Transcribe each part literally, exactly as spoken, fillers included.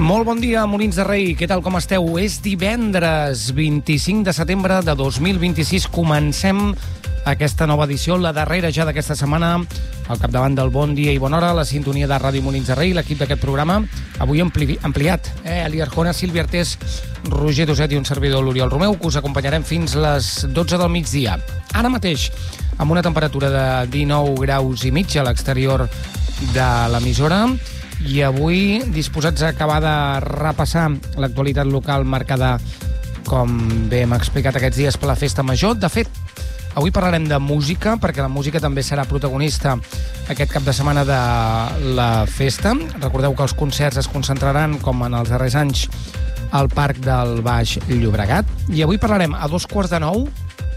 Molt bon dia, Molins de Rei. Què tal, com esteu? És divendres vint-i-cinc de setembre de dos mil vint-i-sis. Comencem aquesta nova edició, la darrera ja d'aquesta setmana, al capdavant del Bon Dia i Bona Hora, la sintonia de Ràdio Molins de Rei, l'equip d'aquest programa, avui ampli, ampliat. Eh? Eli Arjona, Sílvia Artés, Roger Doset i un servidor, l'Oriol Romeu, que us acompanyarem fins les dotze del migdia. Ara mateix, amb una temperatura de dinou graus i mig a l'exterior de l'emissora, i avui disposats a acabar de repassar l'actualitat local marcada, com bé hem explicat aquests dies, per la Festa Major. De fet, avui parlarem de música, perquè la música també serà protagonista aquest cap de setmana de la festa. Recordeu que els concerts es concentraran, com en els darrers anys, al Parc del Baix Llobregat. I avui parlarem a dos quarts de nou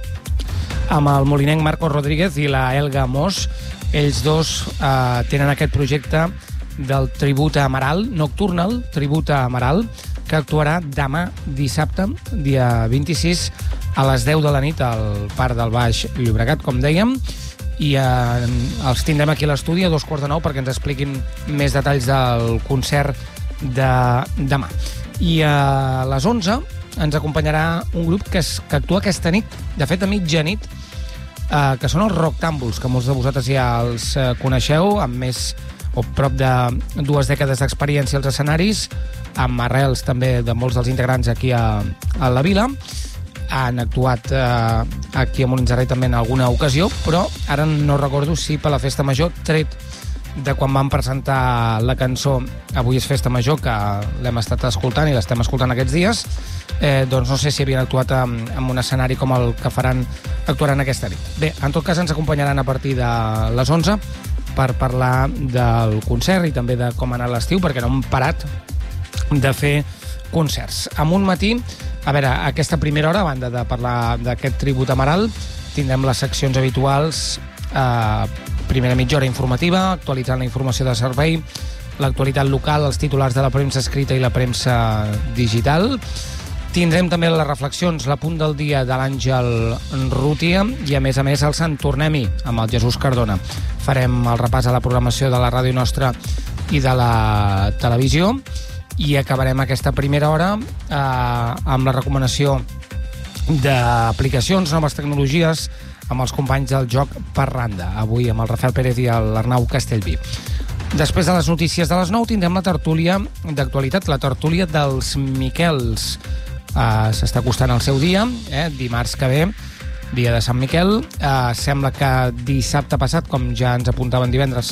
amb el molinenc Marcos Rodríguez i la Elga Mos. Ells dos eh, tenen aquest projecte del Tribut a Amaral, Nocturnal, Tribut a Amaral, que actuarà demà dissabte, dia vint-i-sis, a les deu de la nit al Parc del Baix Llobregat, com dèiem, i eh, els tindrem aquí a l'estudi a dos quarts de nou perquè ens expliquin més detalls del concert de demà. I a les onze ens acompanyarà un grup que, es, que actua aquesta nit, de fet a mitjanit, eh, que són els Rocktàmbuls, que molts de vosaltres ja els eh, coneixeu, amb més o prop de dues dècades d'experiència als escenaris, amb arrels també de molts dels integrants aquí a, a la vila. Han actuat eh, aquí a Molins de Rei també en alguna ocasió, però ara no recordo si per la Festa Major, tret de quan vam presentar la cançó Avui és Festa Major, que l'hem estat escoltant i l'estem escoltant aquests dies, eh, doncs no sé si havien actuat en, en un escenari com el que faran, actuaran aquesta nit. Bé, en tot cas ens acompanyaran a partir de les onze per parlar del concert i també de com ha anat l'estiu, perquè no hem parat de fer concerts. Amb un matí, a veure, aquesta primera hora, a banda de parlar d'aquest tribut a Amaral, tindrem les seccions habituals, eh, primera mitja hora informativa, actualitzant la informació de servei, l'actualitat local, els titulars de la premsa escrita i la premsa digital. Tindrem també les reflexions, la punt del dia de l'Àngel Rútia i, a més a més, el Sant Tornem-hi amb el Jesús Cardona. Farem el repàs a la programació de la ràdio nostra i de la televisió i acabarem aquesta primera hora eh, amb la recomanació d'aplicacions, noves tecnologies, amb els companys del joc Parranda, avui amb el Rafael Pérez i l'Arnau Castellví. Després de les notícies de les nou tindrem la tertúlia d'actualitat, la tertúlia dels Miquels. Uh, s'està acostant el seu dia, eh? Dimarts que ve, dia de Sant Miquel. Uh, sembla que dissabte passat, com ja ens apuntaven divendres,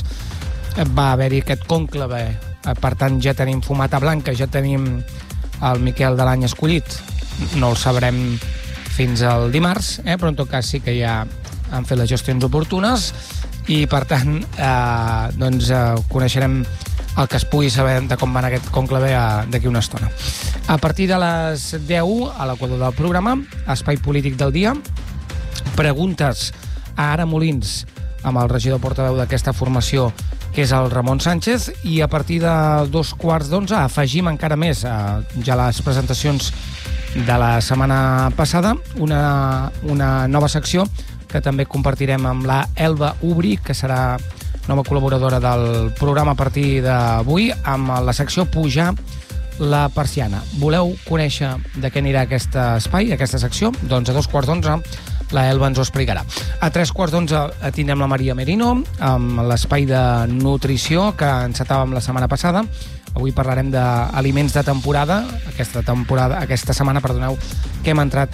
va haver-hi aquest conclave. Uh, per tant, ja tenim fumata blanca, ja tenim el Miquel de l'any escollit. No el sabrem fins al dimarts, eh? Però en tot cas sí que ja han fet les gestions oportunes i, per tant, eh, doncs, eh, coneixerem el que es pugui saber de com va anar aquest conclave d'aquí una estona. A partir de les deu, a l'equador del programa, espai polític del dia, preguntes a Ara Molins amb el regidor portaveu d'aquesta formació, que és el Ramon Sánchez, i a partir de dos quarts d'onze afegim encara més a ja les presentacions de la setmana passada, una, una nova secció que també compartirem amb la Elba Ubri, que serà nova col·laboradora del programa a partir d'avui, amb la secció Pujar la Persiana. Voleu conèixer de què anirà aquest espai, aquesta secció? Doncs a dos quarts d'onze la Elba ens ho explicarà. A tres quarts d'onze tindrem la Maria Merino amb l'espai de nutrició que encetàvem la setmana passada. Avui parlarem d'aliments de temporada, aquesta temporada, aquesta setmana, perdoneu, que hem entrat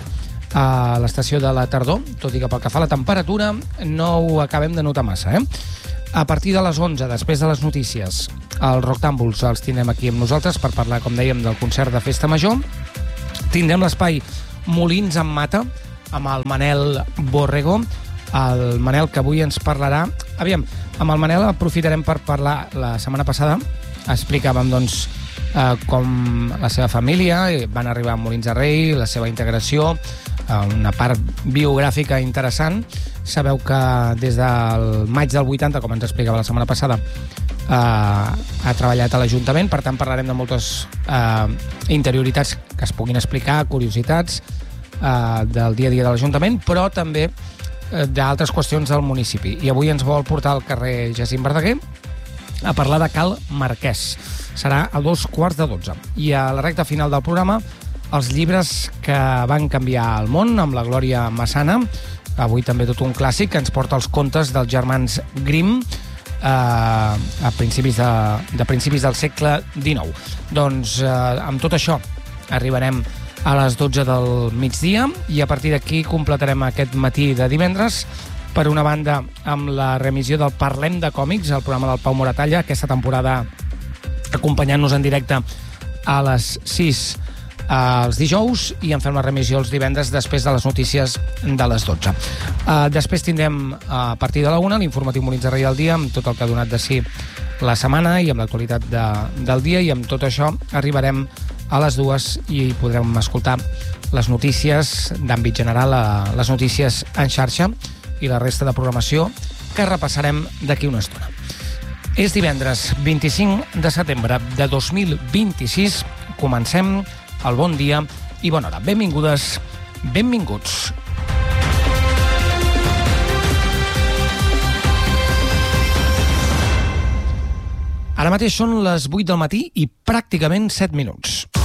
a l'estació de la tardor, tot i que pel que fa a la temperatura no ho acabem de notar massa, eh? A partir de les onze, després de les notícies, els Rocktàmbuls els tindrem aquí amb nosaltres per parlar, com dèiem, del concert de Festa Major. Tindrem l'espai Molins en Mata amb el Manel Borrego, el Manel que avui ens parlarà. Aviam, amb el Manel aprofitarem per parlar. La setmana passada explicàvem, doncs, eh, com la seva família van arribar a Molins de Rei, la seva integració, una part biogràfica interessant. Sabeu que des del maig del vuitanta, com ens explicava la setmana passada, eh, ha treballat a l'Ajuntament, per tant parlarem de moltes eh, interioritats que es puguin explicar, curiositats eh, del dia a dia de l'Ajuntament, però també eh, d'altres qüestions del municipi. I avui ens vol portar al carrer Jacint Verdaguer a parlar de Cal Marquès. Serà a dos quarts de dotze. I a la recta final del programa, els llibres que van canviar el món, amb la Glòria Massana. Avui també tot un clàssic que ens porta els contes dels germans Grimm, eh, a principis, de, de principis del segle dinou. Doncs eh, amb tot això arribarem a les dotze del migdia i a partir d'aquí completarem aquest matí de divendres, per una banda amb la remissió del Parlem de Còmics, el programa del Pau Moratalla, aquesta temporada acompanyant-nos en directe a les sis els dijous, i en fem la remissió els divendres després de les notícies de les dotze. Uh, després tindrem a partir de la una l'informatiu Molins de Rei del dia, amb tot el que ha donat de si la setmana i amb l'actualitat de, del dia, i amb tot això arribarem a les dues i podrem escoltar les notícies d'àmbit general, les notícies en xarxa i la resta de programació que repassarem d'aquí una estona. És divendres vint-i-cinc de setembre de dos mil vint-i-sis. Comencem el bon dia i bona hora. Benvingudes, benvinguts. Ara mateix són les vuit del matí i pràcticament set minuts.